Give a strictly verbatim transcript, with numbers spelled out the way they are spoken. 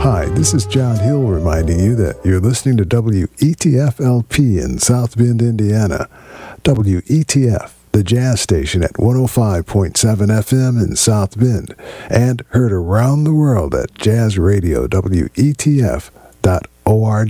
Hi, this is John Hill reminding you that you're listening to W E T F L P in South Bend, Indiana. W E T F, the jazz station at one oh five point seven F M in South Bend, and heard around the world at jazz radio W E T F dot org.